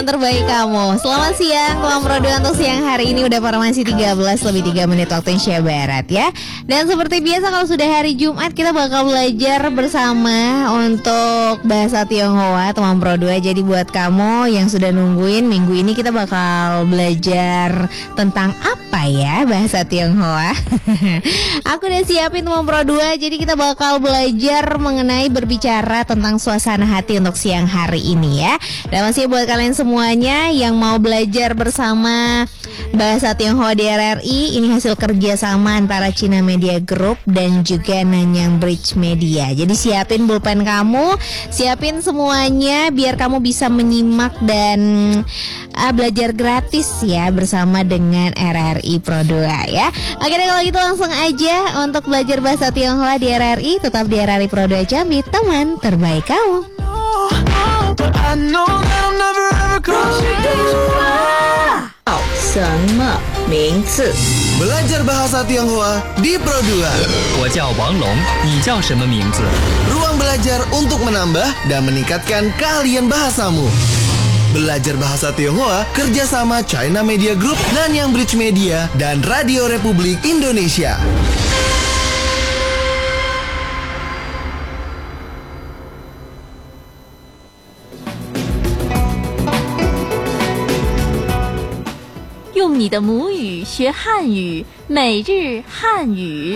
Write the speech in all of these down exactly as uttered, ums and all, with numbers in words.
teman terbaik kamu. Selamat siang, teman Produ untuk siang hari ini udah formasi tiga belas lebih tiga menit waktu Indonesia Barat ya. Dan seperti biasa kalau sudah hari Jumat kita bakal belajar bersama untuk bahasa Tionghoa teman Produ. Jadi buat kamu yang sudah nungguin minggu ini kita bakal belajar tentang apa ya bahasa Tionghoa. Aku udah siapin teman Produ. Jadi kita bakal belajar mengenai berbicara tentang suasana hati untuk siang hari ini ya. Dan masih buat kalian semuanya yang mau belajar bersama bahasa Tionghoa di R R I, ini hasil kerjasama antara China Media Group dan juga Nanyang Bridge Media. Jadi siapin pulpen kamu, siapin semuanya biar kamu bisa menyimak dan uh, belajar gratis ya bersama dengan R R I Pro dua ya. Oke deh, kalau gitu langsung aja untuk belajar bahasa Tionghoa di R R I. Tetap di R R I Pro dua Jambi, teman terbaik kamu. Belajar bahasa Tionghoa di Pro dua. 我叫王龙，你叫什么名字？ Ruang belajar untuk menambah dan meningkatkan keahlian bahasamu. Belajar bahasa Tionghoa kerjasama China Media Group, Nanyang Bridge Media, dan Radio Republik Indonesia. 用你的母语学汉语，每日汉语。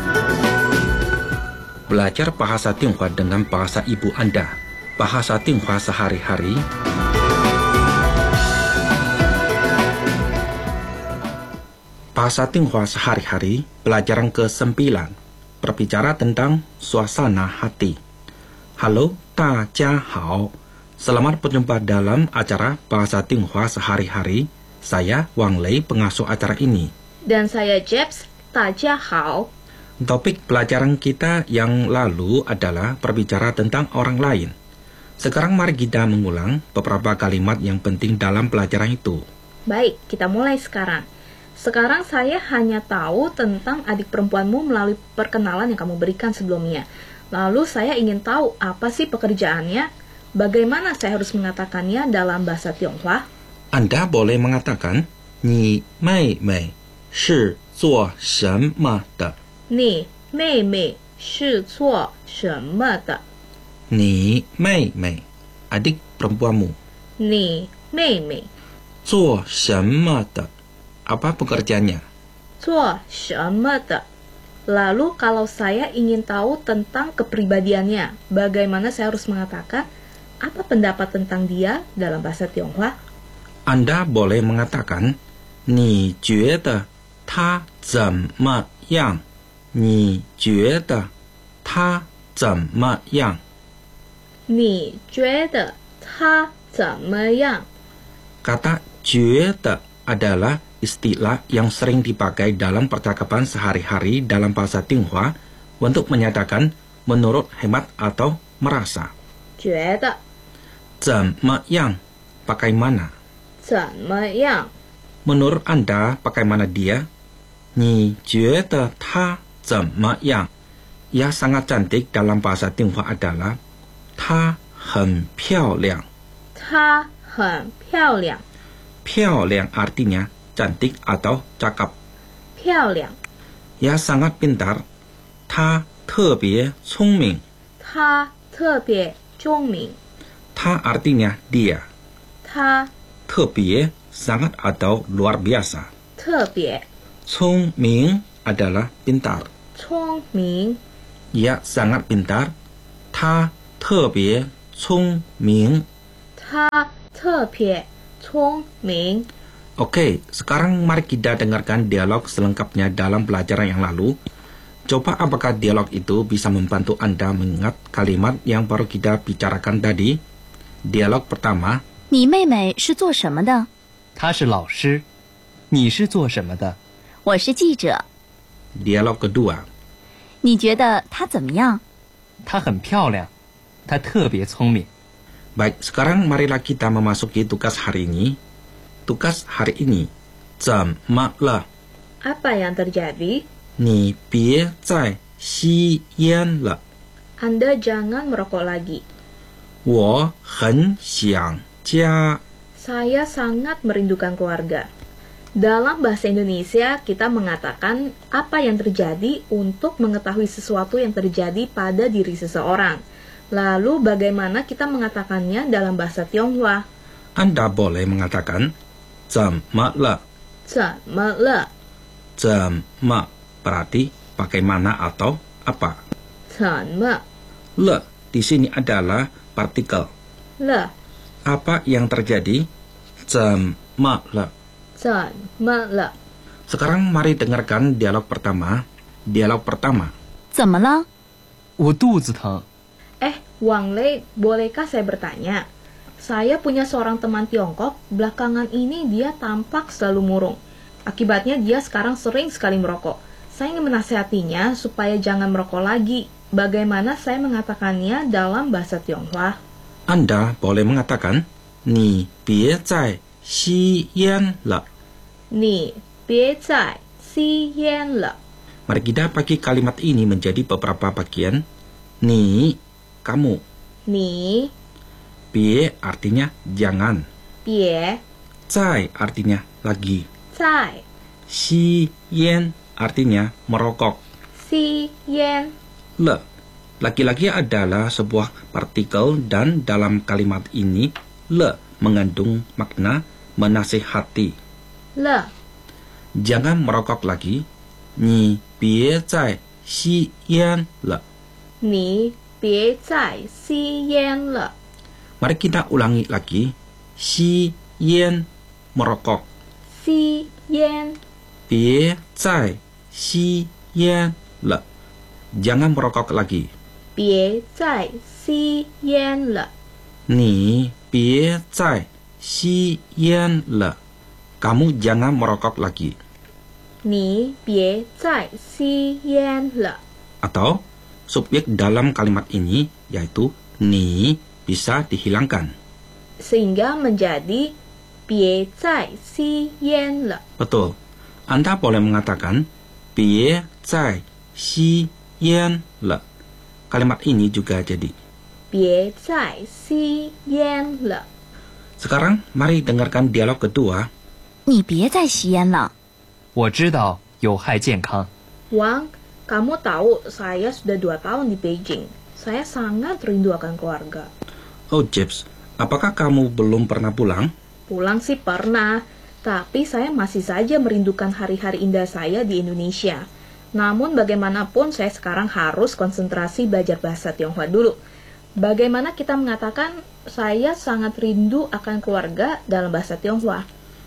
Belajar bahasa Tionghoa dengan bahasa ibu Anda. Bahasa Tionghoa sehari-hari. Bahasa Tionghoa sehari-hari, pelajaran ke-sembilan. Berbicara tentang suasana hati. Halo, 大家好. Selamat berjumpa dalam acara Bahasa Tionghoa sehari-hari. Saya Wang Lei, pengasuh acara ini. Dan saya Jeps, 大家好. Topik pelajaran kita yang lalu adalah berbicara tentang orang lain. Sekarang mari kita mengulang beberapa kalimat yang penting dalam pelajaran itu. Baik, kita mulai sekarang. Sekarang saya hanya tahu tentang adik perempuanmu melalui perkenalan yang kamu berikan sebelumnya. Lalu saya ingin tahu apa sih pekerjaannya, bagaimana saya harus mengatakannya dalam bahasa Tionghoa. Anda boleh mengatakan, 你妹妹是做什么的? 你妹妹是做什么的? 你妹妹, adik perempuanmu. 你妹妹做什么的? Apa pekerjaannya? 做什么的? Lalu kalau saya ingin tahu tentang kepribadiannya, bagaimana saya harus mengatakan apa pendapat tentang dia dalam bahasa Tionghoa? Anda boleh mengatakan, 你觉得他怎么样? 你觉得他怎么样? 你觉得他怎么样? Kata 觉得 adalah istilah yang sering dipakai dalam percakapan sehari-hari dalam bahasa Tionghoa untuk menyatakan menurut hemat atau merasa. 觉得怎么样? Bagaimana? 怎么样? Menurut Anda, bagaimana dia? 你觉得他怎么样? Ia sangat cantik dalam bahasa Tionghoa adalah 她很漂亮. 她很漂亮. 漂亮 artinya cantik atau cakap. 漂亮. Ia sangat pintar. 她特别聪明. 她特别聪明. 她 artinya dia. 她特别 sangat atau luar biasa. 特别聪明 adalah pintar. 聪明. Ia sangat pintar. 她特别聪明. 她特别聪明. Oke, sekarang mari kita dengarkan dialog selengkapnya dalam pelajaran yang lalu. Coba apakah dialog itu bisa membantu Anda mengingat kalimat yang baru kita bicarakan tadi. Dialog pertama. 你妹妹是做什么的？ 她是老师，你是做什么的？ 我是记者。 Dialog kedua. 你觉得她怎么样？ 她很漂亮，她特别聪明。 Baik, sekarang marilah kita memasuki tugas hari ini. Tugas hari ini. 怎么了? Apa yang terjadi? 你别再吸烟了。 Anda jangan merokok lagi. 我很想家。 Saya sangat merindukan keluarga. Dalam bahasa Indonesia, kita mengatakan apa yang terjadi untuk mengetahui sesuatu yang terjadi pada diri seseorang. Lalu bagaimana kita mengatakannya dalam bahasa Tionghoa? Anda boleh mengatakan 怎么了怎么了? 怎么 berarti bagaimana atau apa. 怎么 Le di sini adalah partikel. 了? Apa yang terjadi? 怎么了? 怎么了? Sekarang mari dengarkan dialog pertama. Dialog pertama. 怎么了？ 我肚子疼。 Eh, Wang Lei, bolehkah saya bertanya? Saya punya seorang teman Tiongkok, belakangan ini dia tampak selalu murung. Akibatnya dia sekarang sering sekali merokok. Saya ingin menasihatinya supaya jangan merokok lagi. Bagaimana saya mengatakannya dalam bahasa Tionghoa? Anda boleh mengatakan 你别再吸烟了。 Ni, bie zai, si yan le. Mari kita bagi kalimat ini menjadi beberapa bagian. Ni, kamu. Ni, Bie artinya jangan. bie, Zai artinya lagi. zai, Xi yan artinya merokok. si yan. Le, lagi-lagi adalah sebuah partikel dan dalam kalimat ini le mengandung makna menasihati. Le, Jangan merokok lagi. Ni bie zai xi yan le. ni, bie zai, si yan le. Mari kita ulangi lagi. Xi yan merokok. Si yan, Bie zai xi yan le. Jangan merokok lagi. bie zai, si yan le. Ni bie zai xi yan le. Kamu jangan merokok lagi. Ni, bie zai, si yan le. Atau subjek dalam kalimat ini yaitu ni bisa dihilangkan. Sehingga menjadi bie zai, si yan le. Betul. Anda boleh mengatakan bie zai xi yan le. Kalimat ini juga jadi. Bie zai, si yan le. Sekarang mari dengarkan dialog kedua. 你别再吸烟了。 我知道有害健康。 Wang, kamu tahu saya sudah dua tahun di Beijing. Saya sangat rindu akan keluarga. Oh Jeps, apakah kamu belum pernah pulang? Pulang sih pernah, tapi saya masih saja merindukan hari-hari indah saya di Indonesia. Namun bagaimanapun saya sekarang harus konsentrasi belajar bahasa Tionghoa dulu. Bagaimana kita mengatakan saya sangat rindu akan keluarga dalam bahasa Tionghoa?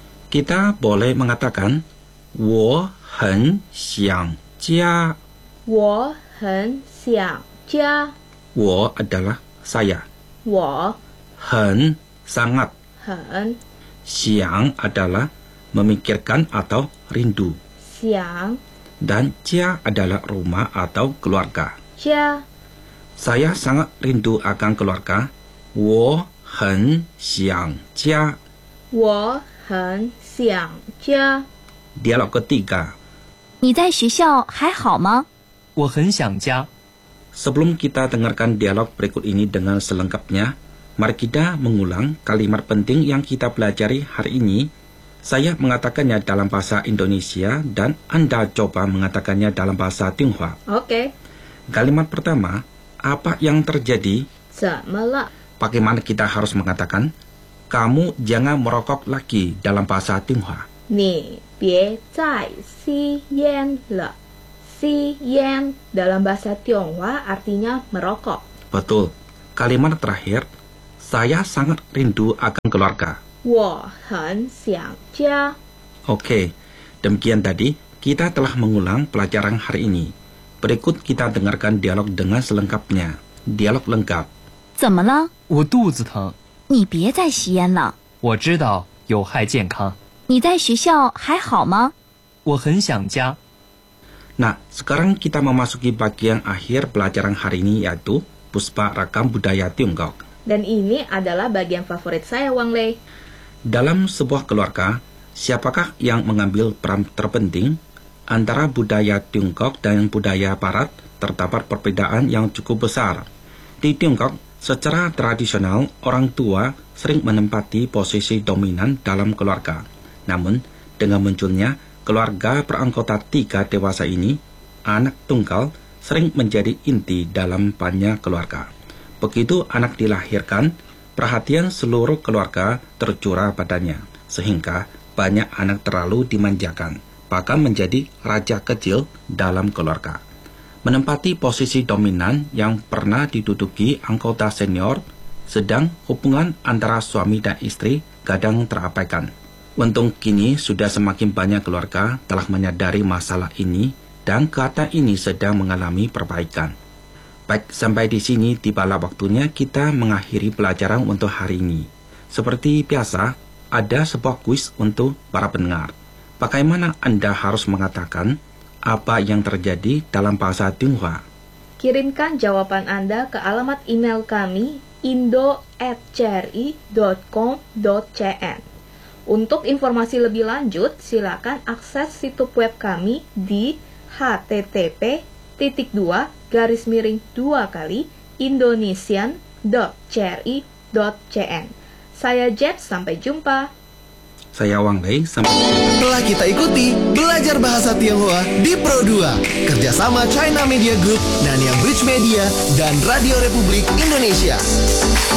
Kita boleh mengatakan 我很想家. 我很想家. 我 adalah saya. 我很 sangat. 很 Siang adalah memikirkan atau rindu. 想 Dan jia adalah rumah atau keluarga. 家. Saya sangat rindu akan keluarga. 我很想家. 我很想家. Dialog ketiga. 你在学校还好吗？ 我很想家。 Sebelum kita dengarkan dialog berikut ini dengan selengkapnya, mari kita mengulang kalimat penting yang kita pelajari hari ini. Saya mengatakannya dalam bahasa Indonesia dan Anda coba mengatakannya dalam bahasa Tionghoa. Oke. Kalimat pertama, apa yang terjadi? 怎么了? Bagaimana kita harus mengatakan? Kamu jangan merokok lagi dalam bahasa Tionghoa. 你别再吸烟了. 吸烟 dalam bahasa Tionghoa artinya merokok. Betul. Kalimat terakhir, saya sangat rindu akan keluarga. 我很想家. Oke, demikian tadi kita telah mengulang pelajaran hari ini. Berikut kita dengarkan dialog dengan selengkapnya. Dialog lengkap. 怎么了？ 我肚子疼。 你别再吸烟了。 我知道有害健康。 你在学校还好吗？ 我很想家。 Nah, sekarang kita memasuki bagian akhir pelajaran hari ini yaitu Puspa Rakam Budaya Tiongkok. Dan ini adalah bagian favorit saya, Wang Lei. Dalam sebuah keluarga, siapakah yang mengambil peran terpenting? Antara budaya Tiongkok dan budaya Barat terdapat perbedaan yang cukup besar. Di Tiongkok, Secara tradisional, orang tua sering menempati posisi dominan dalam keluarga. Namun, dengan munculnya keluarga beranggota tiga dewasa ini, anak tunggal sering menjadi inti dalam banyak keluarga. Begitu anak dilahirkan, perhatian seluruh keluarga tercurah padanya, sehingga banyak anak terlalu dimanjakan, bahkan menjadi raja kecil dalam keluarga. Menempati posisi dominan yang pernah diduduki anggota senior, sedang hubungan antara suami dan istri kadang terabaikan. Untung kini sudah semakin banyak keluarga telah menyadari masalah ini dan keadaan ini sedang mengalami perbaikan. Baik, sampai di sini tibalah waktunya kita mengakhiri pelajaran untuk hari ini. Seperti biasa, ada sebuah kuis untuk para pendengar. Bagaimana Anda harus mengatakan apa yang terjadi dalam bahasa Tionghoa? Kirimkan jawaban Anda ke alamat email kami indo at c r i dot com dot c n. Untuk informasi lebih lanjut, silakan akses situs web kami di h t t p titik dua garis miring dua kali indonesian dot c r i dot c n. Saya Jet, sampai jumpa. Saya Wang Lei, sampai jumpa. Telah kita ikuti belajar bahasa Tionghoa di Pro dua, kerjasama China Media Group, Nanyang Bridge Media, dan Radio Republik Indonesia.